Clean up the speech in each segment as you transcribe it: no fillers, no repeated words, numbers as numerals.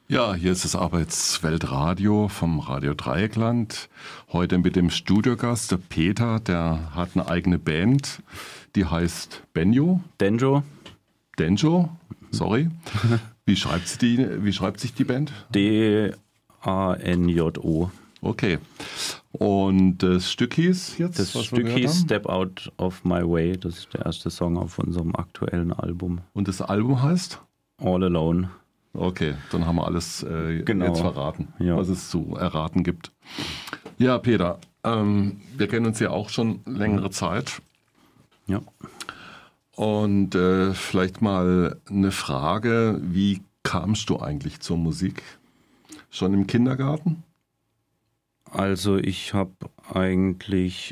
Ja, hier ist das Arbeitsweltradio vom Radio Dreieckland. Heute mit dem Studiogast, der Peter, der hat eine eigene Band, die heißt Benjo. Denjo. Denjo, sorry. Wie schreibt sich die Band? D-A-N-J-O. Okay. Und das Stück hieß jetzt? Das Stück hieß Step Out of My Way. Das ist der erste Song auf unserem aktuellen Album. Und das Album heißt? All Alone. Okay, dann haben wir alles jetzt verraten, ja, was es zu erraten gibt. Ja, Peter, wir kennen uns ja auch schon längere Zeit. Ja. Und vielleicht mal eine Frage, wie kamst du eigentlich zur Musik? Schon im Kindergarten? Also ich habe eigentlich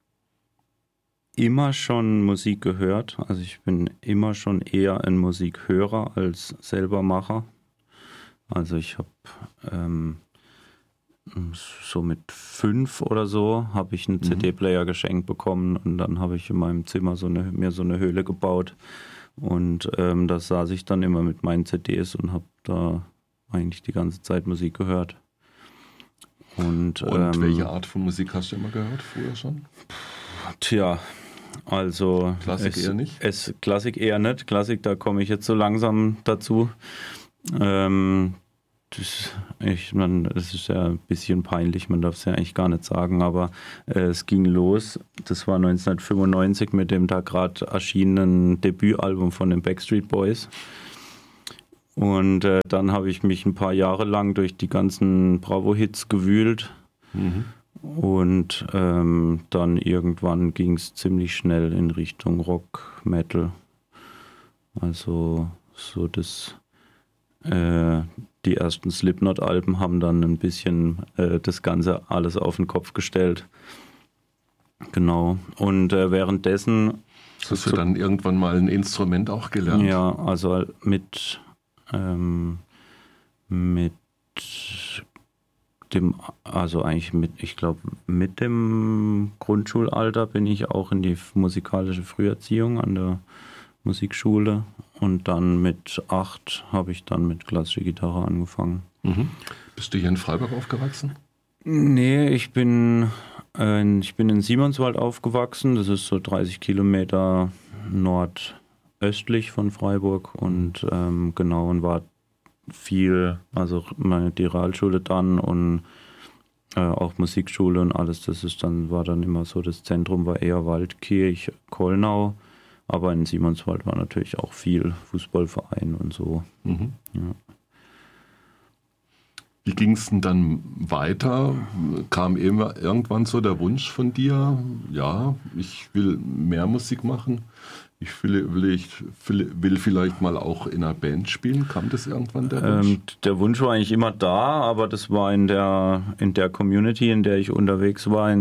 immer schon Musik gehört. Also ich bin immer schon eher ein Musikhörer als selber Macher. Also ich habe so mit 5 oder so habe ich einen CD-Player geschenkt bekommen und dann habe ich in meinem Zimmer mir so eine Höhle gebaut und da saß ich dann immer mit meinen CDs und habe da eigentlich die ganze Zeit Musik gehört. Und welche Art von Musik hast du immer gehört, früher schon? Tja, also Klassik eher nicht? Klassik eher nicht. Klassik, da komme ich jetzt so langsam dazu. Das ist ja ein bisschen peinlich, man darf es ja eigentlich gar nicht sagen, aber es ging los. Das war 1995 mit dem da gerade erschienenen Debütalbum von den Backstreet Boys. Und dann habe ich mich ein paar Jahre lang durch die ganzen Bravo-Hits gewühlt. Und dann irgendwann ging es ziemlich schnell in Richtung Rock, Metal. Also so die ersten Slipknot-Alben haben dann ein bisschen das Ganze alles auf den Kopf gestellt. Genau. Und währenddessen... Hast du dann irgendwann mal ein Instrument auch gelernt? Ja, also mit dem Grundschulalter bin ich auch in die musikalische Früherziehung an der Musikschule und dann mit 8 habe ich dann mit klassischer Gitarre angefangen. Bist du hier in Freiburg aufgewachsen? Nee, ich bin in Simonswald aufgewachsen, das ist so 30 Kilometer nordöstlich von Freiburg und genau, und war viel, also die Realschule dann und auch Musikschule und alles, war dann immer so, das Zentrum war eher Waldkirch, Kollnau, aber in Simonswald war natürlich auch viel Fußballverein und so. Ja. Wie ging es denn dann weiter? Kam irgendwann so der Wunsch von dir, ja, ich will mehr Musik machen, ich will vielleicht mal auch in einer Band spielen? Kam das irgendwann, der Wunsch? Der Wunsch war eigentlich immer da, aber das war in der Community, in der ich unterwegs war,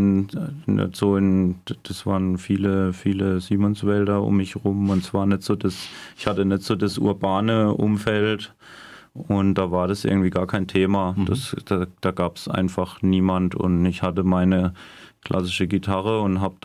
das waren viele Simonswälder um mich rum und es war nicht so ich hatte nicht so das urbane Umfeld. Und da war das irgendwie gar kein Thema. Da gab es einfach niemand und ich hatte meine klassische Gitarre und habe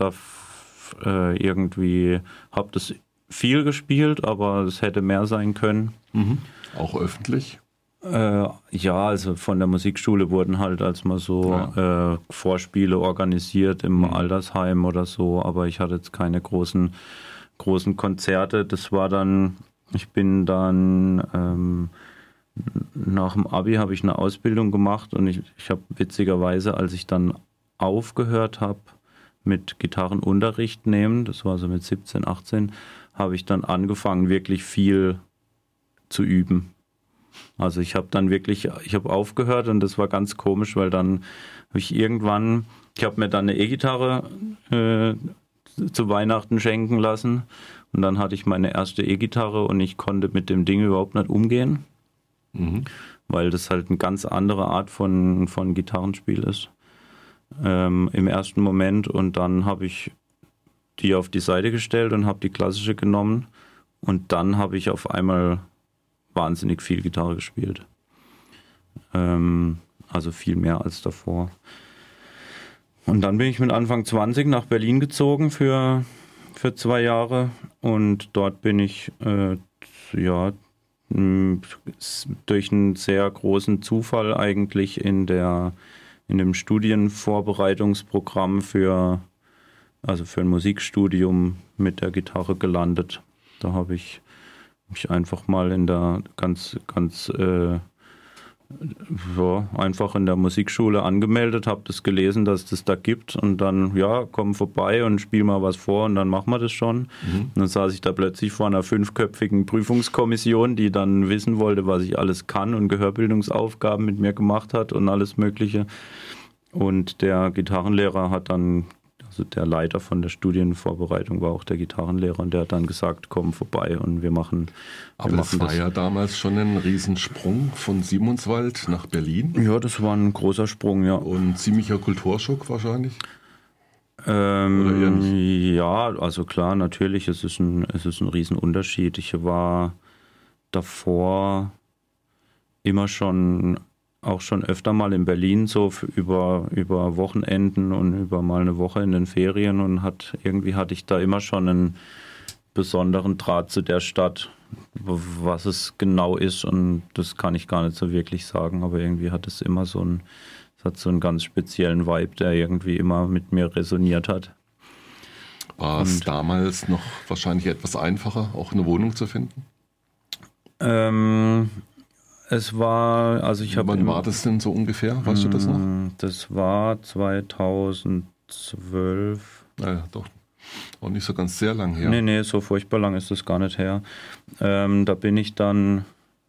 das viel gespielt, aber es hätte mehr sein können. Auch öffentlich? Ja, also von der Musikschule wurden halt als mal so Vorspiele organisiert im Altersheim oder so, aber ich hatte jetzt keine großen Konzerte. Ich bin dann nach dem Abi habe ich eine Ausbildung gemacht und ich habe witzigerweise, als ich dann aufgehört habe mit Gitarrenunterricht nehmen, das war so mit 17, 18, habe ich dann angefangen, wirklich viel zu üben. Also ich habe aufgehört und das war ganz komisch, weil dann habe ich habe mir dann eine E-Gitarre zu Weihnachten schenken lassen und dann hatte ich meine erste E-Gitarre und ich konnte mit dem Ding überhaupt nicht umgehen. Weil das halt eine ganz andere Art von Gitarrenspiel ist im ersten Moment und dann habe ich die auf die Seite gestellt und habe die klassische genommen und dann habe ich auf einmal wahnsinnig viel Gitarre gespielt. Also viel mehr als davor. Und dann bin ich mit Anfang 20 nach Berlin gezogen für 2 Jahre und dort bin ich durch einen sehr großen Zufall eigentlich in dem Studienvorbereitungsprogramm für ein Musikstudium mit der Gitarre gelandet. Da habe ich mich einfach mal in der einfach in der Musikschule angemeldet, habe das gelesen, dass das da gibt und dann, ja, komm vorbei und spiel mal was vor und dann machen wir das schon. Und dann saß ich da plötzlich vor einer 5-köpfigen Prüfungskommission, die dann wissen wollte, was ich alles kann und Gehörbildungsaufgaben mit mir gemacht hat und alles Mögliche. Und der Gitarrenlehrer hat dann, also der Leiter von der Studienvorbereitung war auch der Gitarrenlehrer und der hat dann gesagt, komm vorbei und wir machen. Aber das war ja damals schon ein Riesensprung von Simonswald nach Berlin. Ja, das war ein großer Sprung, ja. Und ziemlicher Kulturschock wahrscheinlich? Oder eher nicht? Ja, also klar, natürlich, es ist ein Riesenunterschied. Ich war davor auch schon öfter mal in Berlin, so über Wochenenden und über mal eine Woche in den Ferien und irgendwie hatte ich da immer schon einen besonderen Draht zu der Stadt. Was es genau ist und das kann ich gar nicht so wirklich sagen, aber irgendwie hat es immer so einen ganz speziellen Vibe, der irgendwie immer mit mir resoniert hat. War es damals noch wahrscheinlich etwas einfacher, auch eine Wohnung zu finden? Es war, also ich habe... Wann war das denn so ungefähr? Weißt du das noch? Das war 2012. Naja, doch. Auch nicht so ganz sehr lang her. Nee, so furchtbar lang ist das gar nicht her. Da bin ich dann...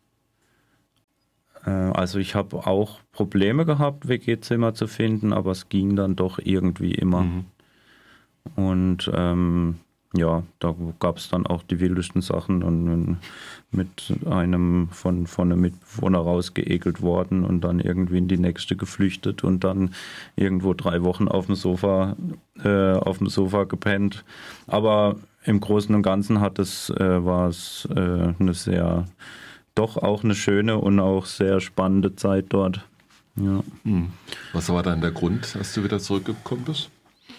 Also ich habe auch Probleme gehabt, WG-Zimmer zu finden, aber es ging dann doch irgendwie immer. Und ja, da gab es dann auch die wildesten Sachen und mit einem von einem Mitbewohner rausgeekelt worden und dann irgendwie in die nächste geflüchtet und dann irgendwo 3 Wochen auf dem Sofa gepennt. Aber im Großen und Ganzen war es doch auch eine schöne und auch sehr spannende Zeit dort. Ja. Was war dann der Grund, dass du wieder zurückgekommen bist?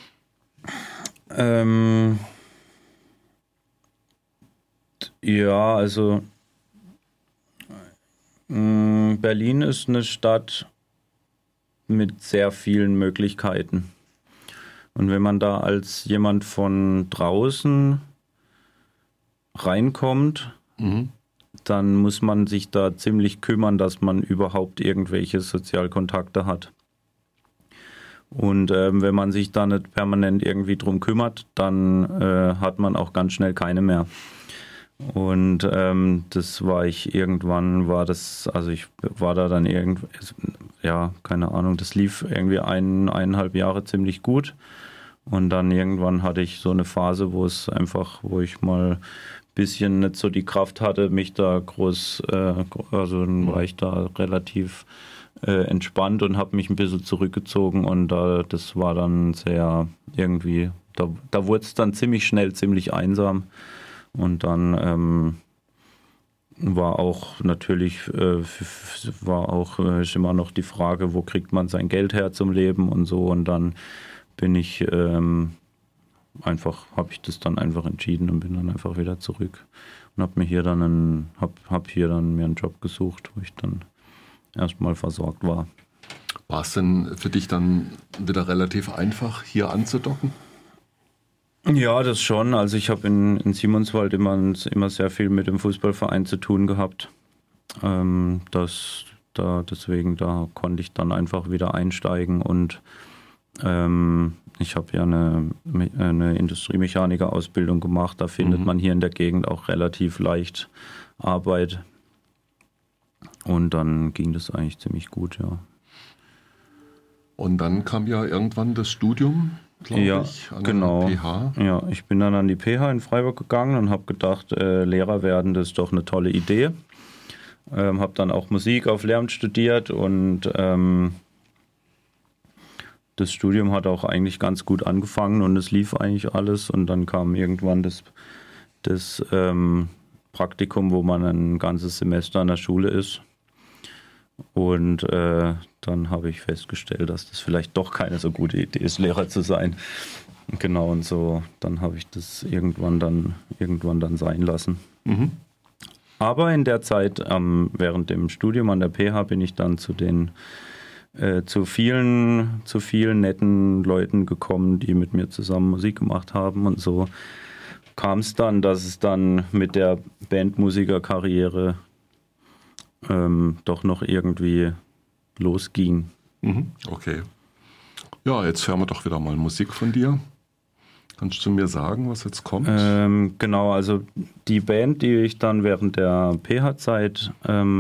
Ja, also Berlin ist eine Stadt mit sehr vielen Möglichkeiten. Und wenn man da als jemand von draußen reinkommt, dann muss man sich da ziemlich kümmern, dass man überhaupt irgendwelche Sozialkontakte hat. Und wenn man sich da nicht permanent irgendwie drum kümmert, dann hat man auch ganz schnell keine mehr. Und das war ich irgendwann, also ich war da dann ja, keine Ahnung, das lief irgendwie 1,5 Jahre ziemlich gut. Und dann irgendwann hatte ich so eine Phase, wo ich mal ein bisschen nicht so die Kraft hatte, mich da also dann war ich da relativ entspannt und habe mich ein bisschen zurückgezogen und das war dann sehr irgendwie, da wurde es dann ziemlich schnell ziemlich einsam. Und dann war auch natürlich, ist immer noch die Frage, wo kriegt man sein Geld her zum Leben und so. Und dann habe ich das dann einfach entschieden und bin dann einfach wieder zurück und habe mir hier dann mir einen Job gesucht, wo ich dann erstmal versorgt war. War es denn für dich dann wieder relativ einfach, hier anzudocken? Ja, das schon. Also ich habe in Simonswald immer sehr viel mit dem Fußballverein zu tun gehabt. Deswegen konnte ich dann einfach wieder einsteigen und ich habe ja eine Industriemechaniker-Ausbildung gemacht. Da findet man hier in der Gegend auch relativ leicht Arbeit. Und dann ging das eigentlich ziemlich gut, ja. Und dann kam ja irgendwann das Studium, glaube ich, an genau. der PH. Ja, ich bin dann an die PH in Freiburg gegangen und habe gedacht, Lehrer werden, das ist doch eine tolle Idee. Habe dann auch Musik auf Lehramt studiert und das Studium hat auch eigentlich ganz gut angefangen und es lief eigentlich alles. Und dann kam irgendwann das Praktikum, wo man ein ganzes Semester an der Schule ist. Und dann habe ich festgestellt, dass das vielleicht doch keine so gute Idee ist, Lehrer zu sein. Genau, und so, dann habe ich das irgendwann dann sein lassen. Aber in der Zeit, während dem Studium an der PH, bin ich dann zu vielen netten Leuten gekommen, die mit mir zusammen Musik gemacht haben. Und so kam es dann, dass es dann mit der Bandmusikerkarriere doch noch irgendwie losging. Okay. Ja, jetzt hören wir doch wieder mal Musik von dir. Kannst du mir sagen, was jetzt kommt? Genau, also die Band, die ich dann während der PH-Zeit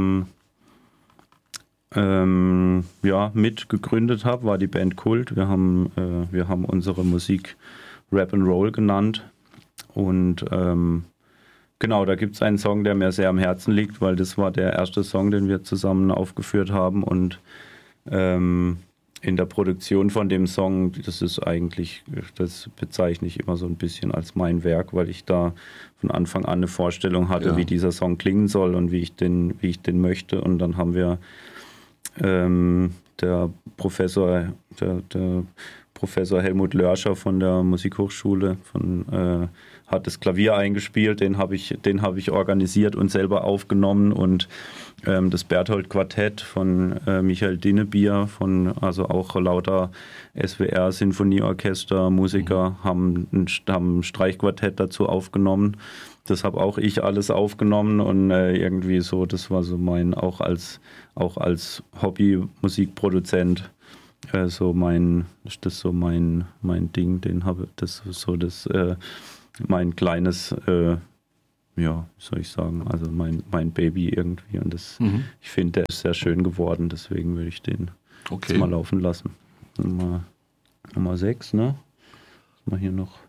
mit gegründet habe, war die Band Kult. Wir haben unsere Musik Rap and Roll genannt. Und genau, da gibt es einen Song, der mir sehr am Herzen liegt, weil das war der erste Song, den wir zusammen aufgeführt haben. Und in der Produktion von dem Song, das bezeichne ich immer so ein bisschen als mein Werk, weil ich da von Anfang an eine Vorstellung hatte, wie dieser Song klingen soll und wie ich den möchte. Und dann haben wir der Professor Helmut Lörscher von der Musikhochschule hat das Klavier eingespielt, den habe ich organisiert und selber aufgenommen, und das Berthold Quartett von Michael Dinnebier, also auch lauter SWR Sinfonieorchester Musiker haben ein Streichquartett dazu aufgenommen. Das habe auch ich alles aufgenommen, und irgendwie so, das war so auch als Hobby-Musikproduzent mein Ding, mein kleines, wie soll ich sagen, also mein Baby irgendwie, und ich finde, der ist sehr schön geworden, deswegen würde ich den jetzt mal laufen lassen. Nummer 6, ne? Mal hier noch.